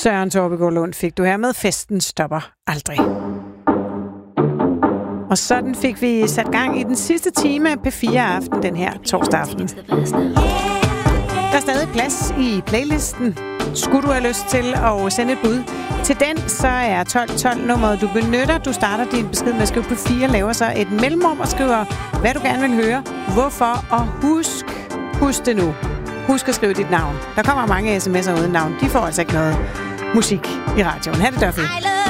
Søren Torbegaard Lund fik du her med Festen stopper aldrig. Og sådan fik vi sat gang i den sidste time af P4 Aften den her torsdag aften. Der er stadig plads i playlisten. Skulle du have lyst til at sende et bud til den, så er 1212 nummeret, du benytter. Du starter din besked med at skrive på 4, laver så et mellemrum og skriver, hvad du gerne vil høre, hvorfor, og husk det nu. Husk at skrive dit navn. Der kommer mange sms'er uden navn. De får altså ikke noget musik i radioen. Ha' det, Duffy.